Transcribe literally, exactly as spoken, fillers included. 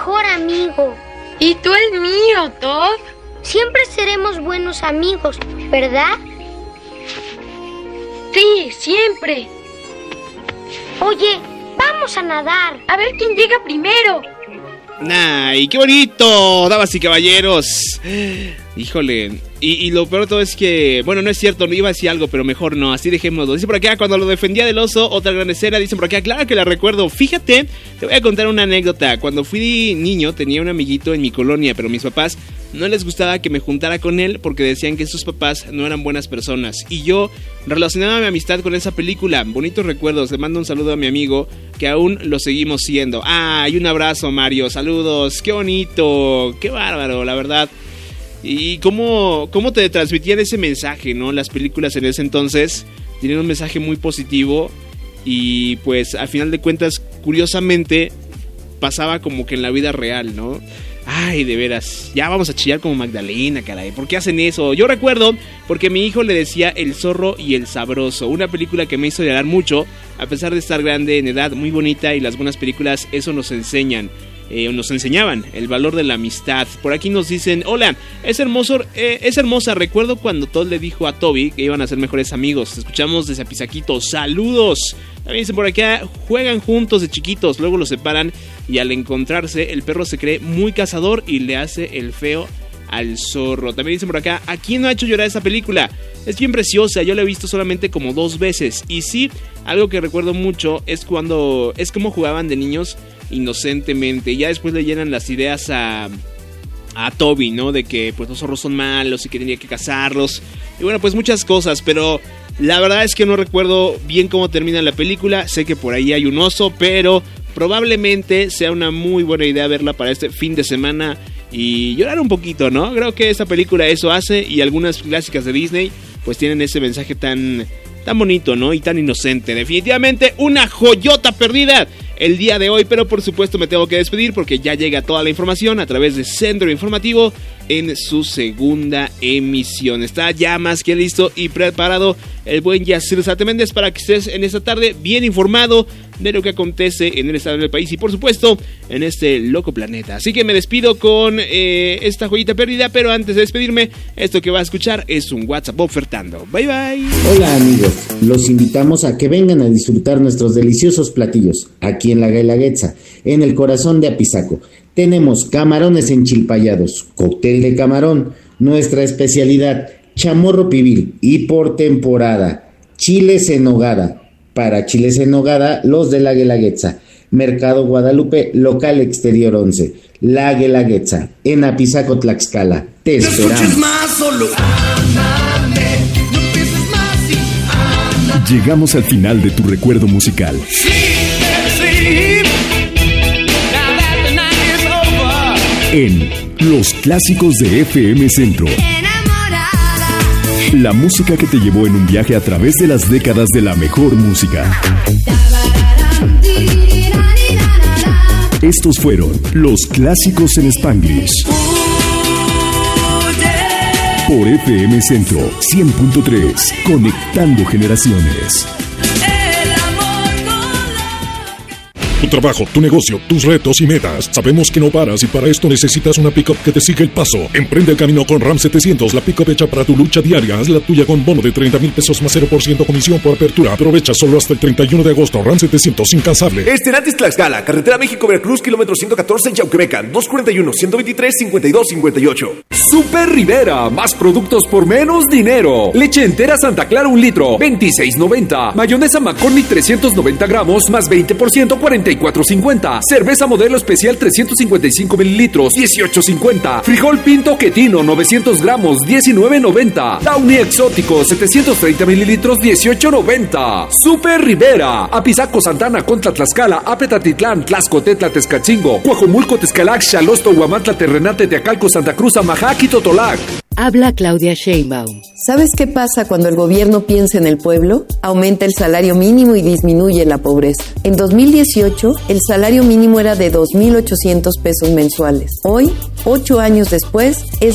mejor amigo. ¿Y tú el mío, Todd? Siempre seremos buenos amigos, ¿verdad? Sí, siempre. Oye, vamos a nadar. A ver quién llega primero. ¡Ay, qué bonito! Damas y caballeros. Híjole. Y, y lo peor de todo es que, bueno, no es cierto, no iba a decir algo, pero mejor no, así dejémoslo. Dice por acá, cuando lo defendía del oso, otra gran escena. Dicen por acá, claro que la recuerdo. Fíjate, te voy a contar una anécdota. Cuando fui niño tenía un amiguito en mi colonia, pero mis papás no les gustaba que me juntara con él porque decían que sus papás no eran buenas personas. Y yo relacionaba mi amistad con esa película. Bonitos recuerdos, le mando un saludo a mi amigo, que aún lo seguimos siendo. Ah, y un abrazo, Mario, saludos, qué bonito, qué bárbaro, la verdad. Y cómo, cómo te transmitían ese mensaje, ¿no? Las películas en ese entonces tenían un mensaje muy positivo. Y pues al final de cuentas, curiosamente, pasaba como que en la vida real, ¿no? Ay, de veras, ya vamos a chillar como Magdalena, caray. ¿Por qué hacen eso? Yo recuerdo porque mi hijo le decía El zorro y el sabroso, una película que me hizo llorar mucho, a pesar de estar grande en edad, muy bonita, y las buenas películas eso nos enseñan. Eh, nos enseñaban el valor de la amistad. Por aquí nos dicen, hola, es hermoso, eh, es hermosa, recuerdo cuando Todd le dijo a Toby que iban a ser mejores amigos. Escuchamos desde Apizaquito, saludos. También dicen por acá, juegan juntos de chiquitos, luego los separan y al encontrarse el perro se cree muy cazador y le hace el feo al zorro. También dicen por acá, ¿a quién no ha hecho llorar esa película? Es bien preciosa, yo la he visto solamente como dos veces. Y sí, algo que recuerdo mucho es cuando, es como jugaban de niños inocentemente, y ya después le llenan las ideas a, a Toby, ¿no? De que pues los zorros son malos y que tenía que cazarlos. Y bueno, pues muchas cosas, pero la verdad es que no recuerdo bien cómo termina la película. Sé que por ahí hay un oso, pero probablemente sea una muy buena idea verla para este fin de semana y llorar un poquito, ¿no? Creo que esta película eso hace, y algunas clásicas de Disney pues tienen ese mensaje tan, tan bonito, ¿no? Y tan inocente. Definitivamente una joyota perdida el día de hoy, pero por supuesto me tengo que despedir porque ya llega toda la información a través de Centro Informativo en su segunda emisión. Está ya más que listo y preparado el buen Yacir Zate Méndez para que estés en esta tarde bien informado de lo que acontece en el estado del país y por supuesto en este loco planeta. Así que me despido con eh, esta joyita perdida, pero antes de despedirme, esto que va a escuchar es un WhatsApp ofertando. Bye bye. Hola amigos, los invitamos a que vengan a disfrutar nuestros deliciosos platillos aquí en la Guelaguetza, en el corazón de Apizaco. Tenemos camarones enchilpayados, cóctel de camarón, nuestra especialidad, chamorro pibil y por temporada, chiles en nogada. Para chiles en nogada, los de la Guelaguetza. Mercado Guadalupe, local exterior once. La Guelaguetza, en Apizaco, Tlaxcala. Te esperamos. Más, solo ámame, no pienses más y ámame. Llegamos al final de tu recuerdo musical. Sí, sí. Now that the night is over. En Los Clásicos de F M Centro. La música que te llevó en un viaje a través de las décadas de la mejor música. Estos fueron Los Clásicos en Spanglish. Por F M Centro cien punto tres, conectando generaciones. Tu trabajo, tu negocio, tus retos y metas. Sabemos que no paras y para esto necesitas una pick-up que te siga el paso. Emprende el camino con RAM setecientos, la pick-up hecha para tu lucha diaria. Haz la tuya con bono de treinta mil pesos más cero por ciento comisión por apertura. Aprovecha solo hasta el treinta y uno de agosto. RAM setecientos, incansable. Esterantes Tlaxcala, carretera México-Veracruz, kilómetro ciento catorce, Yauquemecan, dos cuarenta y uno, ciento veintitrés, cincuenta y dos cincuenta y ocho. Super Rivera, más productos por menos dinero. Leche entera Santa Clara un litro, veintiséis noventa. Mayonesa McCormick trescientos noventa gramos, más veinte por ciento, cuarenta y cuatro cincuenta. Cerveza modelo especial trescientos cincuenta y cinco mililitros, dieciocho cincuenta. Frijol pinto quetino novecientos gramos, diecinueve noventa. Downy exótico setecientos treinta mililitros, dieciocho noventa. Super Rivera, Apizaco, Santana, Contla, Tlaxcala, Apetatitlán, Tlaxcotetla, Tezcatzingo, Coajomulco, Tezcalac, Xalosto, Huamantla, Terrenate, Teacalco, Santa Cruz, Amajac y Totolac. Habla Claudia Sheinbaum. ¿Sabes qué pasa cuando el gobierno piensa en el pueblo? Aumenta el salario mínimo y disminuye la pobreza. En dos mil dieciocho, el salario mínimo era de dos mil ochocientos pesos mensuales. Hoy, ocho años después, es